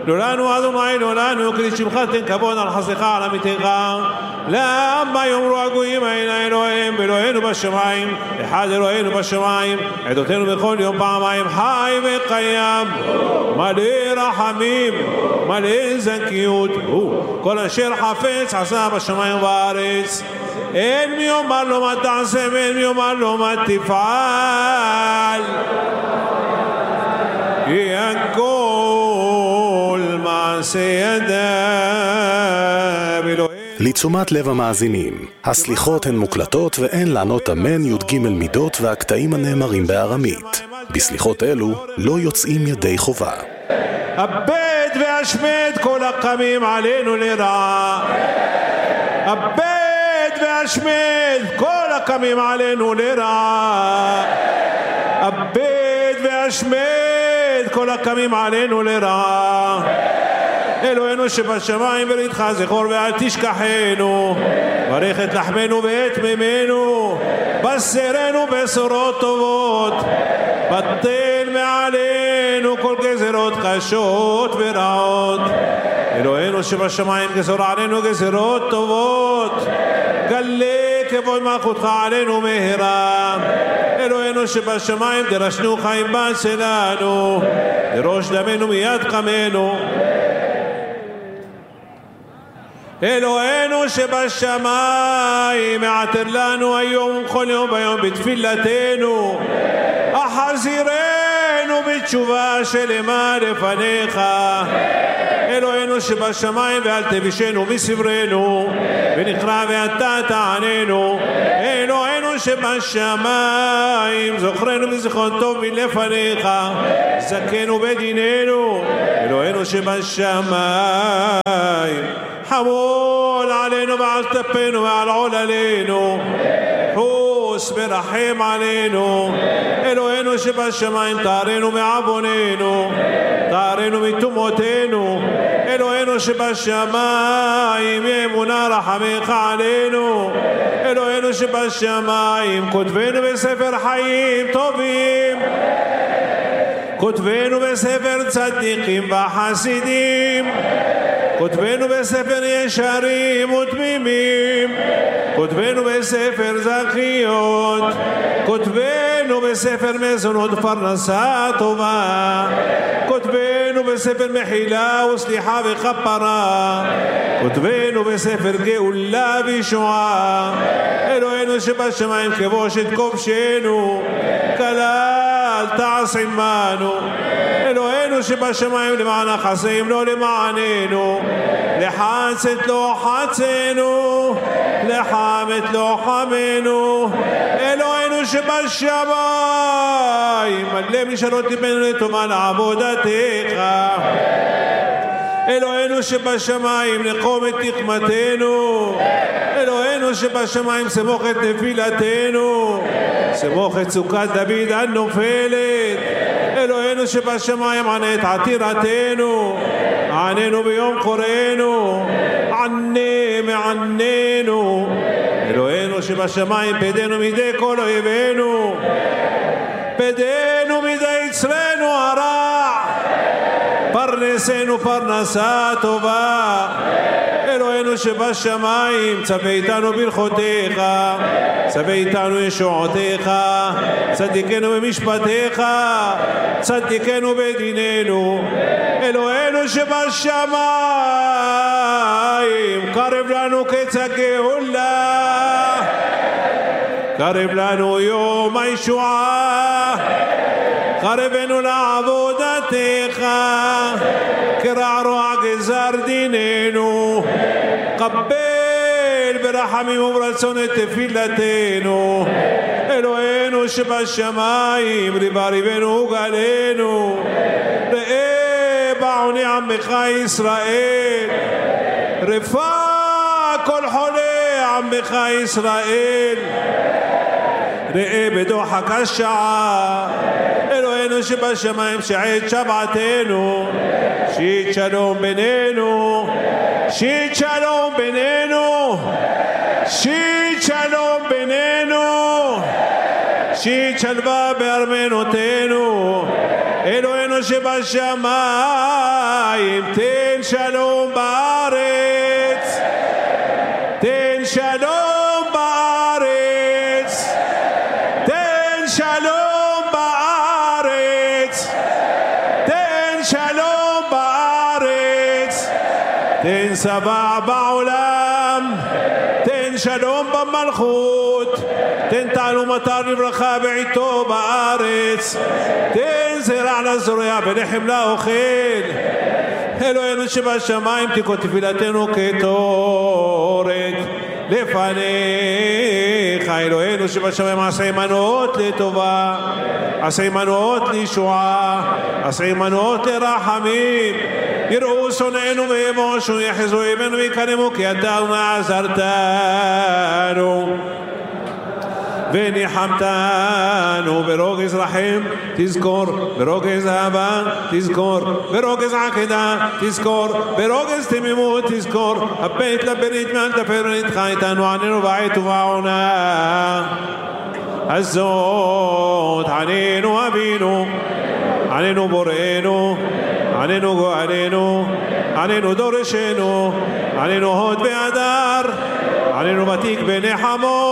לנו אדוני לנו כי לשמך תן כבוד על חסדך על עמיתך למה יאמרו הגויים הנה אלוהים ואלוהינו בשמיים אחד אלוהינו בשמיים עדותינו בכל יום פעמיים חי וקיים מלא רחמים מלא זכיות הוא כל אשר חפץ עשה בשמיים ובארץ אין מי יאמר לו מה תעשה ואין מי יאמר לו מה תפעל כי הכל מעשה ידיו אלוהים. לתשומת לב המאזינים, הסליחות הן מוקלטות ואין לענות אמן י"ג מידות והקטעים הנאמרים בארמית. בסליחות אלו לא יוצאים ידי חובה. אבד והשמד כל הקמים עלינו לרעה אבד והשמד כל הקמים עלינו לרעה אבד והשמד כל הקמים עלינו לרעה אלוהינו שבשמיים בריתך זכור ואל תשכחנו ברך את לחמנו ואת מימינו בשרנו בשורות טובות בטל מעלינו כל גזרות קשות ורעות אלוהינו שבשמיים גזור עלינו גזרות טובות גלה כבוד מלכותך עלינו מהרה אלוהינו שבשמיים דרשנו חיים בן שלנו דרוש דמנו מיד קמנו אלוהינו שבשמיים מעטר לנו היום וכל יום ביום בתפילתנו החזירנו בתשובה שלמה לפניך אלוהינו שבשמיים ואל תבישנו מסברנו ונקרא ואתה תעננו אלוהינו שבשמיים זוכרנו בזיכרון טוב מלפניך זכנו בדיננו אלוהינו שבשמיים حمول علينا وعلى تبينا وعلى علينا حوس برحم علينا إلهنا شبه الشمعين طارينو معبونينو طارينو متموتينو إلهنا شبه الشمعين يمنا رحمك علينا إلهنا شبه الشمعين كتبين بسفر حيين طبيب كتبين بسفر صديقين وحاسدين كتبנו בספר ישרים ותמימים כתבנו בספר זכיות כתבנו בספר מזונות ופרנסה טובה כתבנו בספר מחילה וסליחה וכפרה כתבנו בספר גאולה וישועה אלוהינו שבשמיים כבוש את כובשנו כלל תעש עמנו אלוהינו שבשמיים למען החסים לא למעננו לחצת לא חצנו לחמת לא חמנו אלוהינו שבשמיים מלא משאלות ליבנו לתומה לעבודתך אלוהינו שבשמיים נקום את תקמתנו אלוהינו שבשמיים סמוך את נפילתנו סמוך את סוכת דוד הנופלת אלוהינו שבשמיים ענה את עתירתנו עננו ביום קוראנו ענה מעננו אלוהינו שבשמיים פדנו מידי כל אויבינו פדנו מידי יצרנו הרע פרנסנו פרנסה טובה אלוהינו שבשמיים צווה איתנו ברכותיך צווה איתנו ישועותיך צדיקנו במשפטיך צדיקנו בדיננו אלוהינו שבשמיים קרב לנו קץ הגאולה קרב לנו יום הישועה קרבנו לעבודתך כרערוע גזר דיננו קבל ברחמים וברצון את תפילתנו אלוהינו שבשמיים ריבה ריבנו וגלנו ראה בעוני עמך ישראל רפא כל חולה עמך ישראל ראה בדוחק השעה אלוהינו שבשמיים שעת שבעתנו שית שלום בינינו שית שלום בינינו שית שלום בינינו שית שלווה בארמנותינו אלוהינו אלוהינו שבשמיים, תן שלום בארץ, תן שלום בארץ, תן שלום בארץ, תן שלום בארץ, תן שבע בעולם, תן שלום במלכות, תן תעלו מטר לברכה בעיתו בארץ, תן זרע לזורע ולחם לאוכל. אלוהינו שבשמיים, תקרא תפילתנו כתורת לפניך. אלוהינו שבשמיים, עשה עמנו לטובה, עשה עמנו לישועה, עשה עמנו לרחמים. יראו שונאינו ויבושו, יחזו אויבינו ויקנמו, כי אתה עזרתנו וניחמתנו. ברוגז רחם תזכור, ברוגז אהבה תזכור, ברוגז עקדה תזכור, ברוגז תמימות תזכור. הבית לברית מעל תפר ונתך איתנו, עננו בעת ובעונה הזאת. עננו אבינו, עננו בוראנו, עננו גואלנו, עננו דורשנו, עננו הוד והדר, עננו ותיק בנחמו.